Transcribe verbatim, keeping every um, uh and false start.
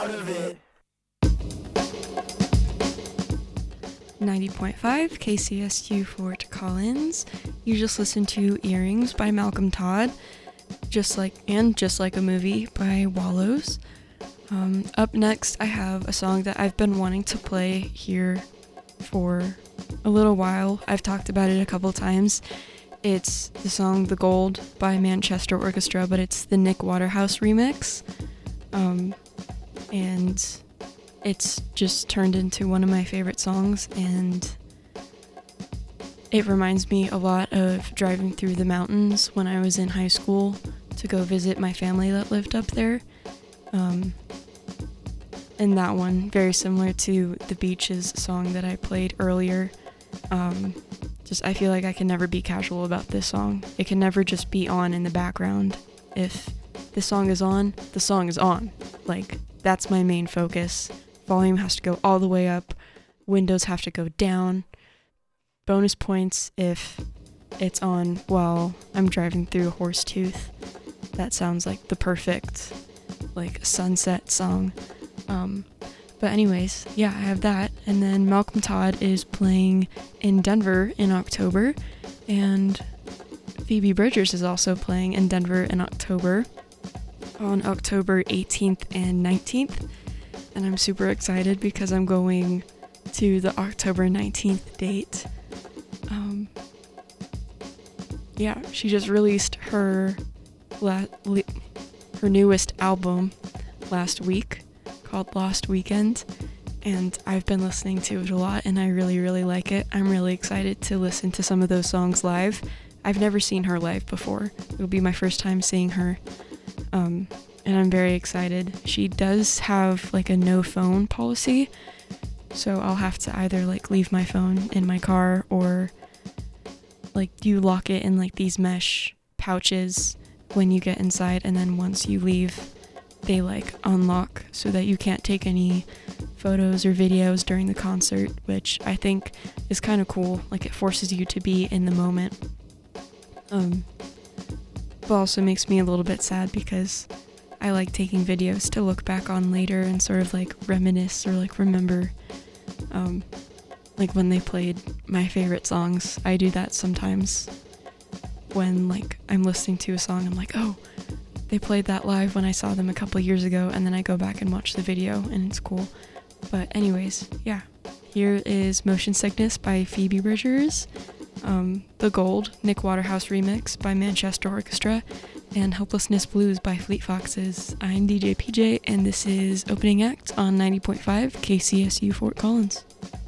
out of it. ninety point five K C S U Fort Collins. You just listened to Earrings by Malcolm Todd, just like and Just Like a Movie by Wallows. Um, up next, I have a song that I've been wanting to play here for a little while. I've talked about it a couple times. It's the song The Gold by Manchester Orchestra, but it's the Nick Waterhouse remix. Um, and it's just turned into one of my favorite songs, and it reminds me a lot of driving through the mountains when I was in high school to go visit my family that lived up there. Um, and that one, very similar to the Beaches song that I played earlier. Um, just I feel like I can never be casual about this song. It can never just be on in the background. If this song is on, the song is on. Like, that's my main focus. Volume has to go all the way up. Windows have to go down. Bonus points if it's on while I'm driving through Horsetooth. That sounds like the perfect, like, sunset song. Um, but anyways, yeah, I have that. And then Malcolm Todd is playing in Denver in October. And Phoebe Bridgers is also playing in Denver in October. On October eighteenth and nineteenth. And I'm super excited because I'm going to the October nineteenth date. Um, yeah, she just released her la- li- her newest album last week called Lost Weekend, and I've been listening to it a lot, and I really, really like it. I'm really excited to listen to some of those songs live. I've never seen her live before. It'll be my first time seeing her. Um, and I'm very excited. She does have like a no phone policy, so I'll have to either like leave my phone in my car, or like you lock it in like these mesh pouches when you get inside, and then once you leave they like unlock so that you can't take any photos or videos during the concert, which I think is kind of cool. Like, it forces you to be in the moment. Um, but also makes me a little bit sad because I like taking videos to look back on later and sort of like reminisce or like remember, um, like when they played my favorite songs. I do that sometimes when like I'm listening to a song. I'm like, oh, they played that live when I saw them a couple years ago, and then I go back and watch the video, and it's cool. But anyways, yeah. Here is Motion Sickness by Phoebe Bridgers, um, The Gold, Nick Waterhouse remix by Manchester Orchestra, and Helplessness Blues by Fleet Foxes. I'm D J P J, and this is Opening Act on ninety point five K C S U Fort Collins.